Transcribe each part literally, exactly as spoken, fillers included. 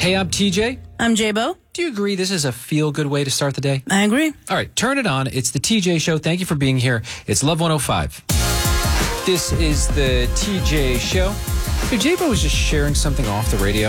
Hey, I'm T J. I'm J-Bo. Do you agree this is a feel-good way to start the day? I agree. All right, turn it on. It's the T J Show. Thank you for being here. It's Love one oh five. This is the T J Show. Hey, J-Bo was just sharing something off the radio,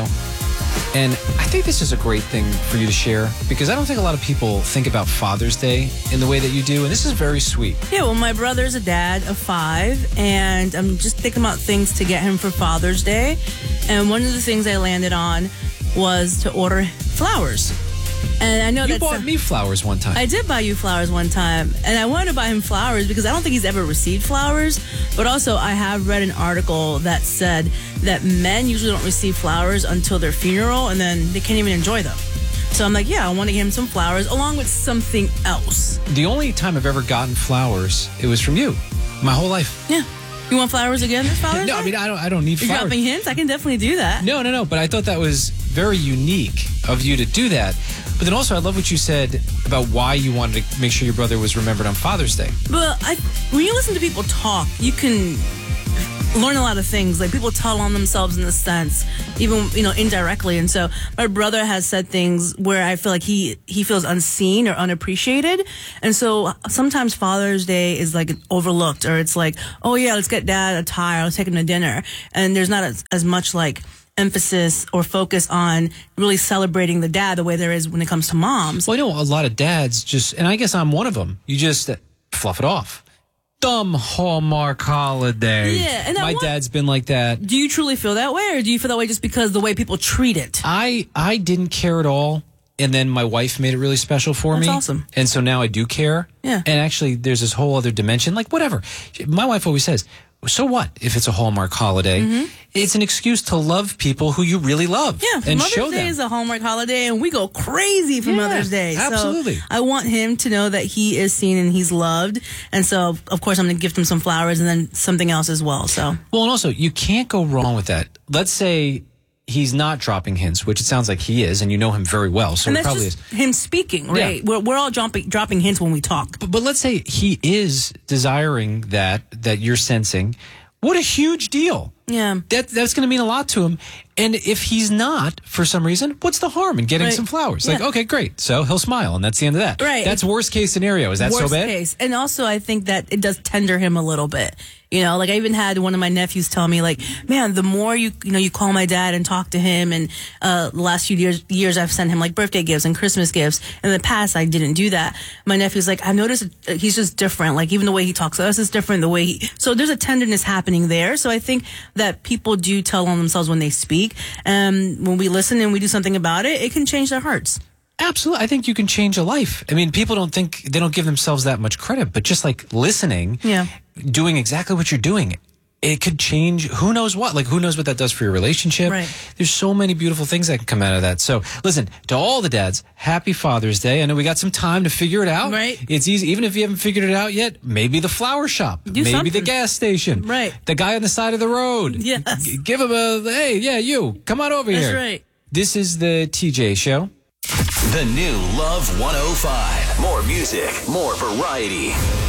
and I think this is a great thing for you to share because I don't think a lot of people think about Father's Day in the way that you do, and this is very sweet. Yeah, well, my brother's a dad of five, and I'm just thinking about things to get him for Father's Day, and one of the things I landed on was to order flowers. And I know You that's bought a- me flowers one time. I did buy you flowers one time, and I wanted to buy him flowers because I don't think he's ever received flowers. But also, I have read an article that said that men usually don't receive flowers until their funeral, and then they can't even enjoy them. So I'm like, yeah, I want to give him some flowers along with something else. The only time I've ever gotten flowers, it was from you. My whole life. Yeah. You want flowers again this Father's No, Day? I mean, I don't, I don't need You're flowers. dropping hints? I can definitely do that. No, no, no. But I thought that was very unique of you to do that. But then also, I love what you said about why you wanted to make sure your brother was remembered on Father's Day. But I, when you listen to people talk, you can learn a lot of things. Like, people tell on themselves in a sense, even, you know, indirectly. And so my brother has said things where I feel like he, he feels unseen or unappreciated. And so sometimes Father's Day is like overlooked, or it's like, oh yeah, let's get dad a tie, or let's take him to dinner. And there's not as, as much like emphasis or focus on really celebrating the dad the way there is when it comes to moms. Well, I know a lot of dads just, and I guess I'm one of them, you just uh, fluff it off. Dumb Hallmark holiday. Yeah, and I my want- dad's been like that. Do you truly feel that way, or do you feel that way just because the way people treat it? I I didn't care at all, and then my wife made it really special for That's me. awesome. And so now I do care. Yeah. And actually, there's this whole other dimension. Like, whatever. My wife always says, so what if it's a Hallmark holiday? Mm-hmm. It's an excuse to love people who you really love. Yeah, and Mother's show Day them. is a Hallmark holiday, and we go crazy for Yeah, Mother's Day. absolutely. So I want him to know that he is seen and he's loved. And so, of course, I'm going to gift him some flowers and then something else as well. So Well, and also, you can't go wrong with that. Let's say he's not dropping hints, which it sounds like he is, and you know him very well, so and it that's probably just is. him speaking, right? Yeah. We're, we're all dropping, dropping hints when we talk. But, but let's say he is desiring that, that you're sensing. What a huge deal. Yeah. That That's going to mean a lot to him. And if he's not, for some reason, what's the harm in getting Right. some flowers? Like, Yeah. okay, great. So he'll smile, and that's the end of that. Right. That's worst case scenario. Is that Worst so bad? case. And also, I think that it does tender him a little bit. You know, like I even had one of my nephews tell me, like, man, the more you, you know, you call my dad and talk to him, and uh, the last few years, years I've sent him like birthday gifts and Christmas gifts. In the past, I didn't do that. My nephew's like, I noticed he's just different. Like, even the way he talks to us is different. The way he, so there's a tenderness happening there. So I think that people do tell on themselves when they speak. And when we listen and we do something about it, it can change their hearts. Absolutely. I think you can change a life. I mean, people don't think, they don't give themselves that much credit, but just like listening, Yeah. doing exactly what you're doing, it could change who knows what. Like, who knows what that does for your relationship. Right. There's so many beautiful things that can come out of that. So listen, to all the dads, happy Father's Day. I know we got some time to figure it out. Right. It's easy. Even if you haven't figured it out yet, maybe the flower shop, Do maybe something. the gas station, Right. the guy on the side of the road. Yes. G- give him a, hey, yeah, you, come on over That's here. right. This is the T J Show. The new Love one oh five. More music, more variety.